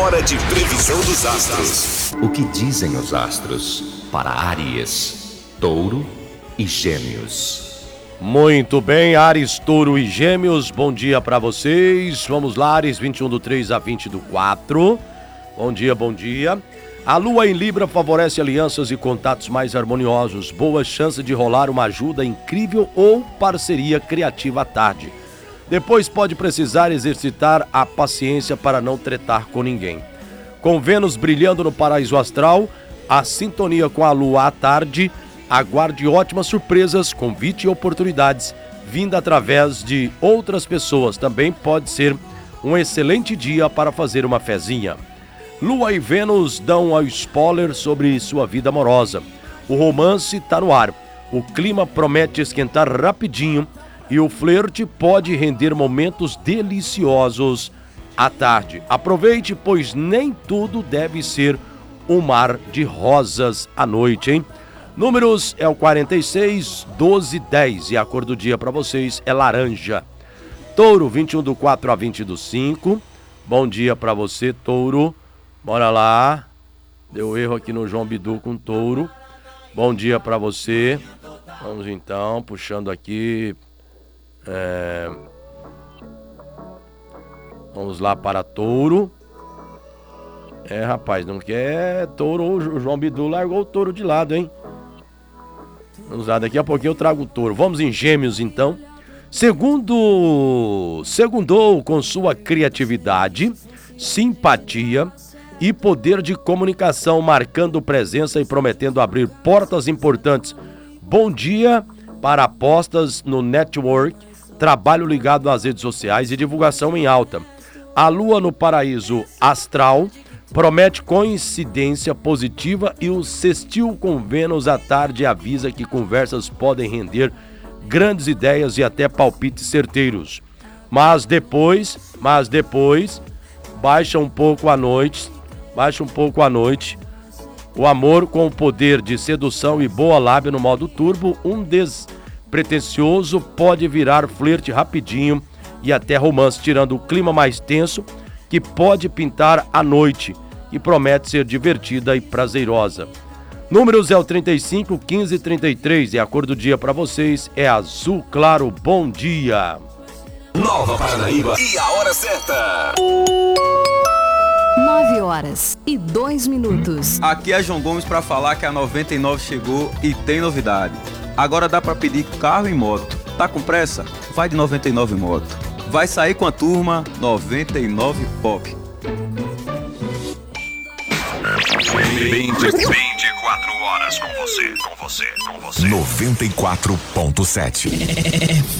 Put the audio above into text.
hora de previsão dos astros. O que dizem os astros para Áries, Touro e Gêmeos? Muito bem, Áries, Touro e Gêmeos, bom dia para vocês. Vamos lá, Áries, 21/3 a 20/4. Bom dia, bom dia. A lua em Libra favorece alianças e contatos mais harmoniosos. Boa chance de rolar uma ajuda incrível ou parceria criativa à tarde. Depois pode precisar exercitar a paciência para não tretar com ninguém. Com Vênus brilhando no paraíso astral, a sintonia com a lua à tarde, aguarde ótimas surpresas, convite e oportunidades vinda através de outras pessoas. Também pode ser um excelente dia para fazer uma fezinha. Lua e Vênus dão um spoiler sobre sua vida amorosa. O romance está no ar. O clima promete esquentar rapidinho e o flerte pode render momentos deliciosos à tarde. Aproveite, pois nem tudo deve ser um mar de rosas à noite, hein? Números é o 46, 12, 10 e a cor do dia para vocês é laranja. Touro, 21/4 a 20/5. Bom dia para você, Touro. Bora lá. Deu erro aqui no João Bidu com Touro. Bom dia para você. Vamos então, puxando aqui. Vamos lá para Touro. Rapaz, não quer Touro. O João Bidu largou o Touro de lado, hein? Vamos lá, daqui a pouquinho eu trago o Touro. Vamos em Gêmeos, então. Segundou com sua criatividade, simpatia e poder de comunicação, marcando presença e prometendo abrir portas importantes. Bom dia para apostas no network, trabalho ligado às redes sociais e divulgação em alta. A lua no paraíso astral promete coincidência positiva e o sextil com Vênus à tarde avisa que conversas podem render grandes ideias e até palpites certeiros. Mas depois, baixa um pouco a noite. O amor com o poder de sedução e boa lábia no modo turbo, um despretensioso pode virar flerte rapidinho e até romance, tirando o clima mais tenso que pode pintar a noite, que promete ser divertida e prazerosa. Números é o 35, 15 e 33 e a cor do dia para vocês é azul claro. Bom dia! Nova Paranaíba e a hora certa. 9h02. Aqui é João Gomes para falar que a 99 chegou e tem novidade. Agora dá para pedir carro e moto. Tá com pressa? Vai de 99 Moto. Vai sair com a turma 99 Pop. 24 horas com você. 94.7.